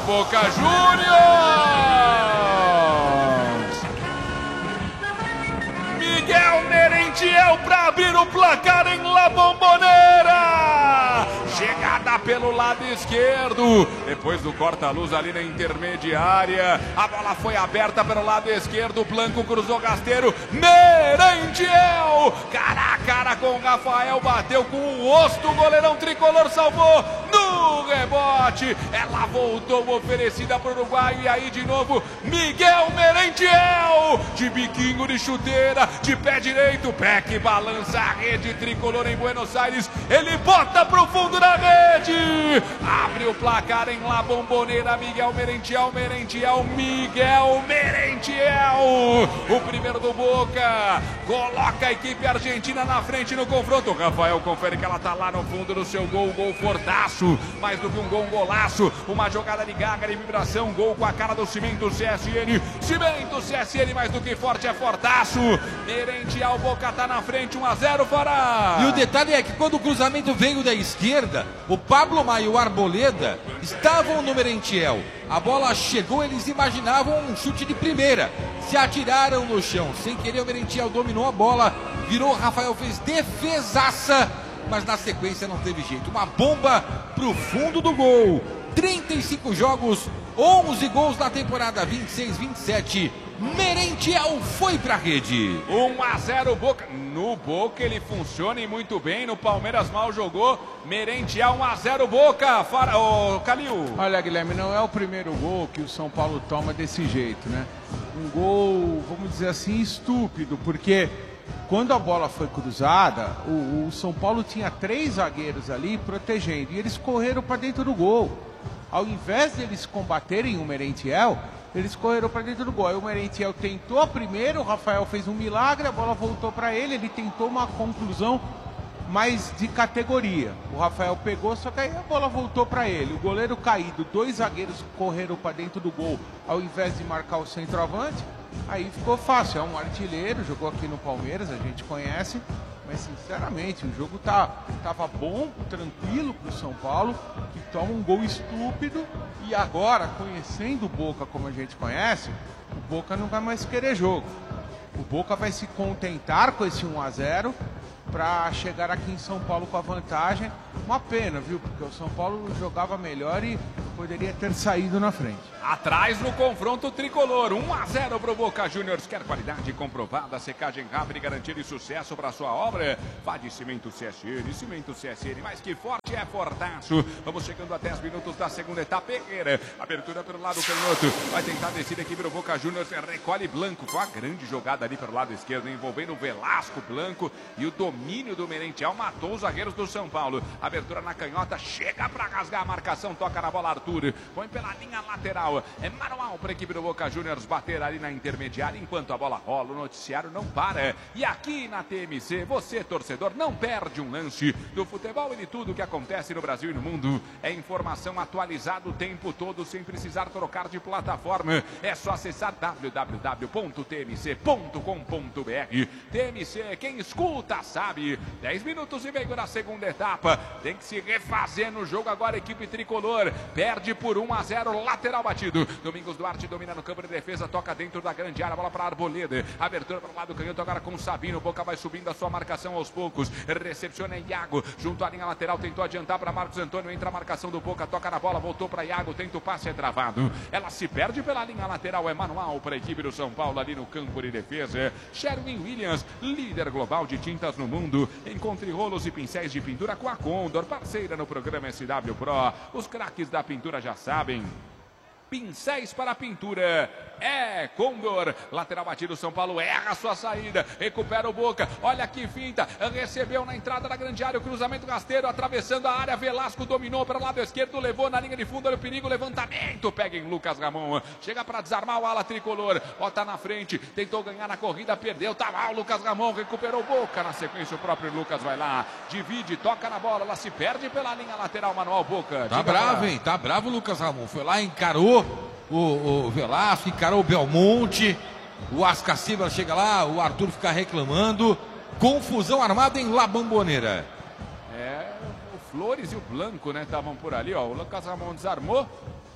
Boca Juniors. Miguel Merentiel para abrir o placar em La Bombonera. Chegada pelo lado esquerdo, depois do corta-luz ali na intermediária, a bola foi aberta pelo lado esquerdo, Blanco cruzou rasteiro, Merentiel, cara a cara com o Rafael, bateu com o rosto, o goleirão tricolor salvou no rebote, ela voltou oferecida para o Uruguai, e aí de novo, Miguel Merentiel, de biquinho de chuteira, de pé direito, pé que balança a rede tricolor em Buenos Aires, ele bota pro fundo da rede, abre o placar em La Bombonera, Miguel Merentiel, Miguel Merentiel, o primeiro do Boca, coloca a equipe argentina na frente no confronto. Rafael confere que ela tá lá no fundo do seu gol, gol fortaço, mais do que um gol, um golaço, uma jogada de gaga, de vibração, gol com a cara do Cimento CSN, mais do que forte, é fortaço, Merentiel, Boca tá na frente, 1-0, Fará. E o detalhe é que quando o cruzamento veio da esquerda, o Pablo Maia e o Arboleda estavam no Merentiel. A bola chegou, eles imaginavam um chute de primeira. Se atiraram no chão. Sem querer, o Merentiel dominou a bola. Virou, Rafael fez defesaça. Mas na sequência não teve jeito. Uma bomba pro fundo do gol. 35 jogos, 11 gols na temporada 26-27. Merentiel foi pra rede. 1-0 Boca. No Boca ele funciona e muito bem. No Palmeiras mal jogou. Merentiel 1-0 Boca. Ô, Calil. Olha, Guilherme, não é o primeiro gol que o São Paulo toma desse jeito, né? Um gol, vamos dizer assim, estúpido, porque quando a bola foi cruzada, o São Paulo tinha 3 zagueiros ali protegendo e eles correram para dentro do gol. Ao invés de eles combaterem o Merentiel, eles correram para dentro do gol. Aí o Merentiel tentou a primeira, o Rafael fez um milagre, a bola voltou para ele, ele tentou uma conclusão mais de categoria. O Rafael pegou, só que aí a bola voltou para ele. O goleiro caído, 2 zagueiros correram para dentro do gol, ao invés de marcar o centroavante, aí ficou fácil. É um artilheiro, jogou aqui no Palmeiras, a gente conhece. Mas sinceramente, o jogo tava bom, tranquilo pro São Paulo, que toma um gol estúpido e agora, conhecendo o Boca como a gente conhece, o Boca não vai mais querer jogo. O Boca vai se contentar com esse 1-0 para chegar aqui em São Paulo com a vantagem. Uma pena, viu? Porque o São Paulo jogava melhor e poderia ter saído na frente. Atrás no confronto tricolor, 1-0 pro Boca Juniors. Quer qualidade comprovada, secagem rápida e garantia de sucesso para sua obra? Vá de Cimento CSN, mais que forte é fortaço. Vamos chegando a 10 minutos da segunda etapa. Herrera, abertura pelo lado canhoto, vai tentar descer aqui pro Boca Juniors, recolhe Blanco, foi uma grande jogada ali pelo lado esquerdo, envolvendo o Velasco, Blanco, e o domínio do Merentiel matou os zagueiros do São Paulo. Abertura na canhota, chega para rasgar a marcação, toca na bola Arthur, põe pela linha lateral, é manual para a equipe do Boca Juniors bater ali na intermediária, enquanto a bola rola, o noticiário não para. E aqui na TMC, você torcedor não perde um lance do futebol e de tudo que acontece no Brasil e no mundo. É informação atualizada o tempo todo, sem precisar trocar de plataforma. É só acessar www.tmc.com.br. TMC, quem escuta sabe. 10 minutos e meio na segunda etapa. Tem que se refazer no jogo agora, equipe tricolor. Perde por 1-0, lateral batido. Domingos Duarte domina no campo de defesa, toca dentro da grande área, bola para Arboleda. Abertura para o lado canhoto agora com Sabino. Boca vai subindo a sua marcação aos poucos. Recepciona Iago, junto à linha lateral, tentou adiantar para Marcos Antônio. Entra a marcação do Boca, toca na bola, voltou para Iago, tenta o passe, é travado. Ela se perde pela linha lateral, é manual para a equipe do São Paulo ali no campo de defesa. Sherwin Williams, líder global de tintas no mundo. Encontre rolos e pincéis de pintura com a Condor, parceira no programa SW Pro. Os craques da pintura já sabem. Pincéis para pintura é Condor. Lateral batido, São Paulo erra a sua saída, recupera o Boca, olha que finta, recebeu na entrada da grande área, o cruzamento rasteiro, atravessando a área, Velasco dominou para o lado esquerdo, levou na linha de fundo, olha o perigo, levantamento, pega em Lucas Ramon, chega para desarmar o ala tricolor, bota na frente, tentou ganhar na corrida, perdeu, tá mal, Lucas Ramon, recuperou Boca, na sequência o próprio Lucas vai lá, divide, toca na bola, ela se perde pela linha lateral, manual Boca. Tá bravo, hein? Tá bravo o Lucas Ramon, foi lá, encarou o Velasco, encarou o Belmonte, o Ascacíbal chega lá, o Arthur fica reclamando, confusão armada em La Bombonera. É, o Flores e o Blanco, né, estavam por ali, ó, o Lucas Ramon desarmou,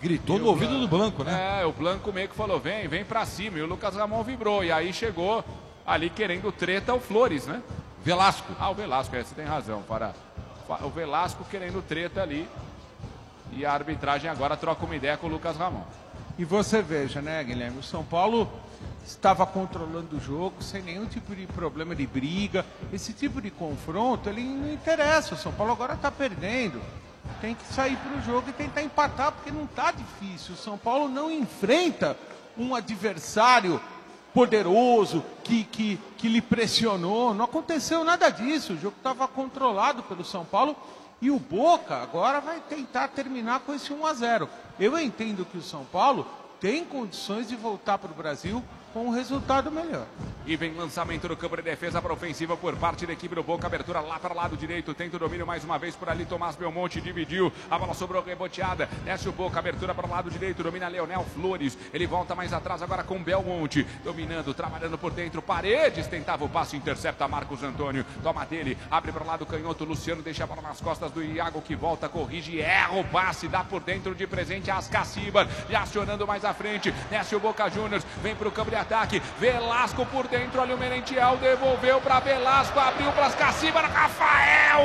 Gritou no ouvido do Blanco, né? O Blanco meio que falou, vem pra cima. E o Lucas Ramon vibrou. E aí chegou ali querendo treta o Flores, né? Velasco. O Velasco, você tem razão, o Velasco querendo treta ali. E a arbitragem agora troca uma ideia com o Lucas Ramon. E você veja, né, Guilherme? O São Paulo estava controlando o jogo sem nenhum tipo de problema de briga. Esse tipo de confronto, ele não interessa. O São Paulo agora está perdendo. Tem que sair para o jogo e tentar empatar, porque não está difícil. O São Paulo não enfrenta um adversário poderoso que lhe pressionou. Não aconteceu nada disso. O jogo estava controlado pelo São Paulo. E o Boca agora vai tentar terminar com esse 1-0. Eu entendo que o São Paulo tem condições de voltar para o Brasil com um resultado melhor. E vem lançamento no campo de defesa para ofensiva por parte da equipe do Boca. Abertura lá para o lado direito. Tenta o domínio mais uma vez por ali. Tomás Belmonte dividiu. A bola sobrou reboteada. Desce o Boca. Abertura para o lado direito. Domina Leonel Flores. Ele volta mais atrás agora com Belmonte. Dominando, trabalhando por dentro. Paredes tentava o passe. Intercepta Marcos Antônio. Toma dele. Abre para o lado canhoto. Luciano deixa a bola nas costas do Iago que volta. Corrige. Erra o passe. Dá por dentro de presente a Ascaciba. E acionando mais à frente. Desce o Boca Juniors. Vem para o campo de ataque, Velasco por dentro, ali o Merentiel devolveu para Velasco, abriu para Ascaciba, Rafael!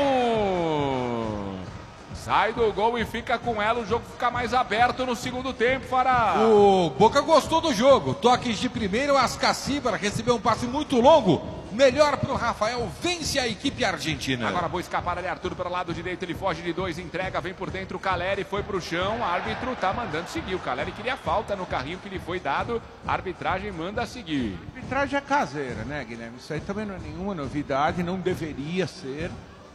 Sai do gol e fica com ela, o jogo fica mais aberto no segundo tempo, Fará. O Boca gostou do jogo, toques de primeiro, Ascaciba recebeu um passe muito longo, melhor para o Rafael, vence a equipe argentina. Agora boa escapada ali, Arthur para o lado direito, ele foge de dois, entrega, vem por dentro, o Caleri foi para o chão, o árbitro tá mandando seguir, o Caleri queria falta no carrinho que lhe foi dado, a arbitragem manda seguir. A arbitragem é caseira, né, Guilherme? Isso aí também não é nenhuma novidade, não deveria ser.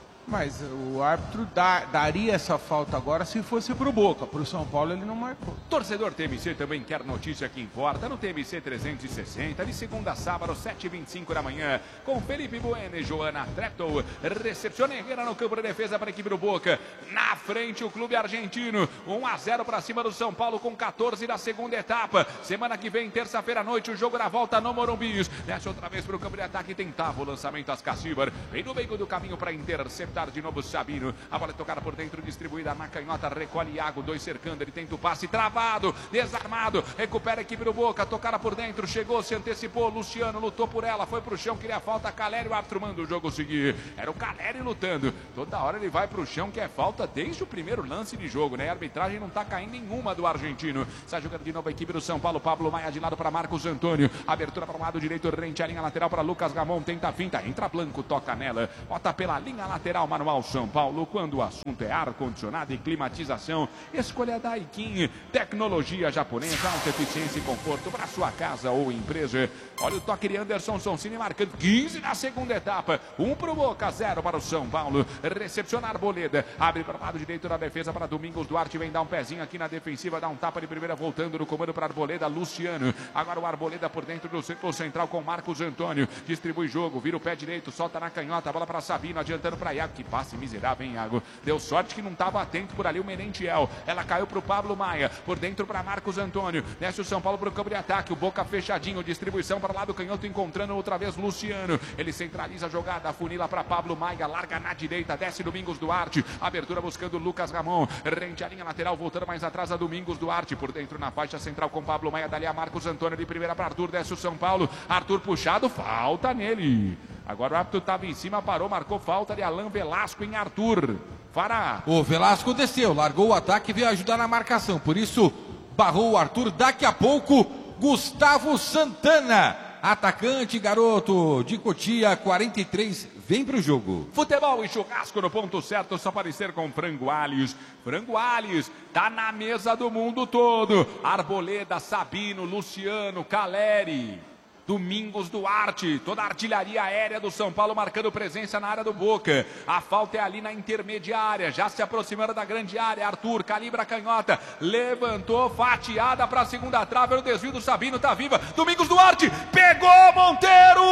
Mas o árbitro daria essa falta agora se fosse pro Boca. Pro São Paulo ele não marcou. Torcedor TMC também quer notícia que importa no TMC 360, de segunda a sábado, 7h25 da manhã, com Felipe Bueno e Joana Treptow. Recepciona Herrera no campo de defesa para a equipe do Boca. Na frente o clube argentino, 1-0 para cima do São Paulo com 14 da segunda etapa. Semana que vem, terça-feira à noite, o jogo da volta no Morumbi. Desce outra vez para o campo de ataque, tentava o lançamento Ascaciba. Vem no meio do caminho para interceptar de novo Sabino, a bola é tocada por dentro, distribuída na canhota, recolhe Iago, dois cercando, ele tenta o passe, travado, desarmado, recupera a equipe do Boca, tocada por dentro, chegou, se antecipou, Luciano lutou por ela, foi pro chão, queria falta, Caleri, o árbitro manda o jogo seguir, era o Caleri lutando, toda hora ele vai pro chão, que é falta desde o primeiro lance de jogo, né, a arbitragem não tá caindo nenhuma do argentino, sai jogando de novo a equipe do São Paulo, Pablo Maia de lado para Marcos Antônio, abertura para o lado direito, rente a linha lateral para Lucas Ramon, tenta a finta, entra Blanco, toca nela, bota pela linha lateral, Manual São Paulo, quando o assunto é ar-condicionado e climatização, escolha Daikin, tecnologia japonesa, alta eficiência e conforto para sua casa ou empresa. Olha o toque de Anderson Sonsini marcando 15 na segunda etapa, 1 para o Boca, 0 para o São Paulo, recepciona Arboleda, abre para o lado direito da defesa para Domingos Duarte, vem dar um pezinho aqui na defensiva, dá um tapa de primeira, voltando no comando para Arboleda, Luciano, agora o Arboleda por dentro do círculo central com Marcos Antônio, distribui jogo, vira o pé direito, solta na canhota, a bola para Sabino, adiantando para Iago, que passe miserável, hein, Iago? Deu sorte que não estava atento por ali o Merentiel. Ela caiu para o Pablo Maia, por dentro para Marcos Antônio. Desce o São Paulo para o campo de ataque. O Boca fechadinho, distribuição para lá do canhoto, encontrando outra vez Luciano. Ele centraliza a jogada, afunila para Pablo Maia, larga na direita, desce Domingos Duarte. Abertura buscando Lucas Ramon. Rente a linha lateral, voltando mais atrás a Domingos Duarte. Por dentro na faixa central com Pablo Maia, dali a Marcos Antônio de primeira para Arthur. Desce o São Paulo. Arthur puxado, falta nele. Agora o árbitro estava em cima, parou, marcou falta de Alain Velasco em Arthur. Fará. O Velasco desceu, largou o ataque e veio ajudar na marcação. Por isso, barrou o Arthur. Daqui a pouco, Gustavo Santana, atacante, garoto de Cotia, 43, vem pro jogo. Futebol e churrasco no ponto certo, só parecer com Frango Alhos. Frango Alhos tá na mesa do mundo todo. Arboleda, Sabino, Luciano, Caleri, Domingos Duarte, toda a artilharia aérea do São Paulo marcando presença na área do Boca. A falta é ali na intermediária, já se aproximando da grande área. Arthur calibra a canhota, levantou, fatiada para a segunda trave, o desvio do Sabino, tá viva. Domingos Duarte, pegou Monteiro!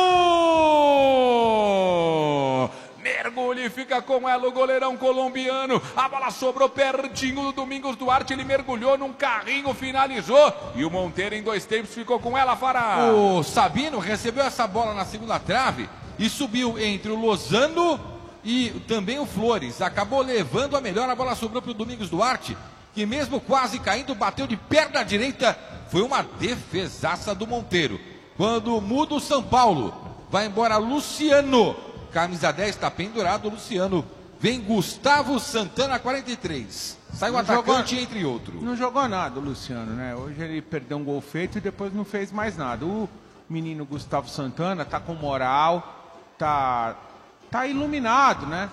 Mergulha e fica com ela o goleirão colombiano. A bola sobrou pertinho do Domingos Duarte. Ele mergulhou num carrinho, finalizou. E o Monteiro em 2 tempos ficou com ela, Fará. O Sabino recebeu essa bola na segunda trave e subiu entre o Lozano e também o Flores. Acabou levando a melhor, a bola sobrou para o Domingos Duarte. que mesmo quase caindo, bateu de perna direita. Foi uma defesaça do Monteiro. Quando muda o São Paulo, vai embora Luciano. Camisa 10 está pendurado, Luciano. Vem Gustavo Santana, 43. Sai o atacante, entre outros. Não jogou nada o Luciano, né? Hoje ele perdeu um gol feito e depois não fez mais nada. O menino Gustavo Santana tá com moral, tá iluminado, né?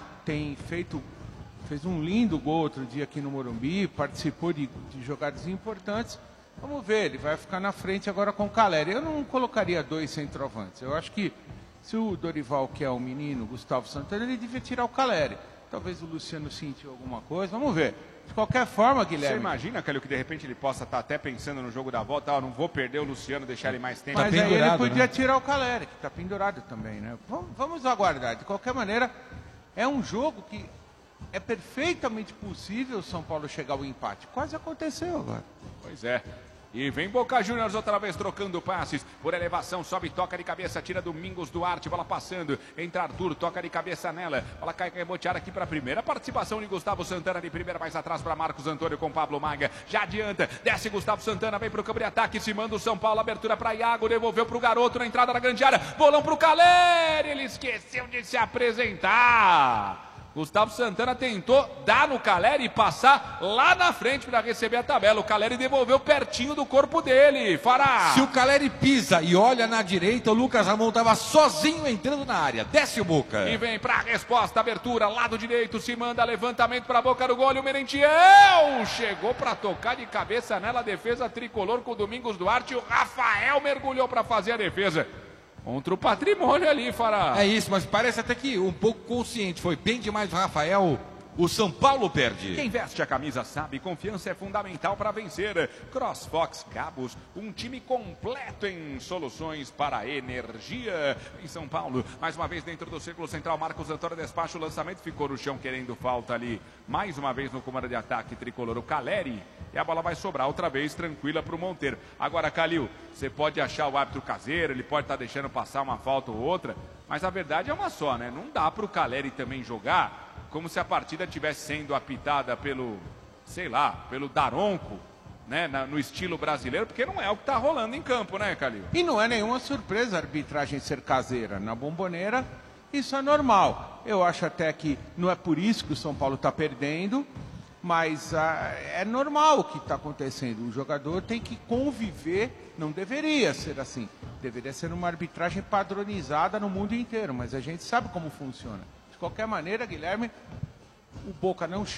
Fez um lindo gol outro dia aqui no Morumbi, participou de jogadas importantes. Vamos ver, ele vai ficar na frente agora com o Caleri. Eu não colocaria 2 centroavantes. Eu acho que se o Dorival quer o menino Gustavo Santana, ele devia tirar o Caleri. Talvez o Luciano sentiu alguma coisa, vamos ver. De qualquer forma, Guilherme... Você imagina, Calil, que de repente ele possa estar até pensando no jogo da volta, não vou perder o Luciano, deixar ele mais tempo. Mas aí ele podia tirar o Caleri, que está pendurado também, né? Vamos aguardar. De qualquer maneira, é um jogo que é perfeitamente possível o São Paulo chegar ao empate. Quase aconteceu agora. Pois é. E vem Boca Juniors outra vez trocando passes. Por elevação, sobe, toca de cabeça, tira Domingos Duarte, bola passando. Entra Arthur, toca de cabeça nela. Bola cai reboteada aqui para a primeira. Participação de Gustavo Santana de primeira, mais atrás para Marcos Antônio com Pablo Maga. Já adianta, desce Gustavo Santana, vem para o campo de ataque, se manda o São Paulo. Abertura para Iago, devolveu para o garoto na entrada da grande área. Bolão para o Caleri, ele esqueceu de se apresentar. Gustavo Santana tentou dar no Caleri e passar lá na frente para receber a tabela. O Caleri devolveu pertinho do corpo dele. Fará. Se o Caleri pisa e olha na direita, o Lucas Ramon estava sozinho entrando na área. Desce o Boca. E vem para a resposta, abertura, lado direito, se manda levantamento para a boca do gol. E o Merentiel chegou para tocar de cabeça nela, a defesa tricolor com o Domingos Duarte. O Rafael mergulhou para fazer a defesa. Contra o Patrimônio ali, Fará. É isso, mas parece até que um pouco consciente. Foi bem demais o Rafael. O São Paulo perde. Quem veste a camisa sabe, confiança é fundamental para vencer. CrossFox Cabos, um time completo em soluções para energia. Em São Paulo, mais uma vez dentro do círculo central, Marcos Antônio despacha o lançamento, ficou no chão querendo falta ali. Mais uma vez no comando de ataque tricolor, o Caleri. E a bola vai sobrar outra vez, tranquila para o Monteiro. Agora, Calil, você pode achar o árbitro caseiro, ele pode estar deixando passar uma falta ou outra, mas a verdade é uma só, né? Não dá para o Caleri também jogar como se a partida estivesse sendo apitada pelo, sei lá, pelo Daronco, né, no estilo brasileiro, porque não é o que está rolando em campo, né, Calil? E não é nenhuma surpresa a arbitragem ser caseira. Na Bombonera, isso é normal. Eu acho até que não é por isso que o São Paulo está perdendo, mas é normal o que está acontecendo. O jogador tem que conviver, não deveria ser assim. Deveria ser uma arbitragem padronizada no mundo inteiro, mas a gente sabe como funciona. De qualquer maneira, Guilherme, o Boca não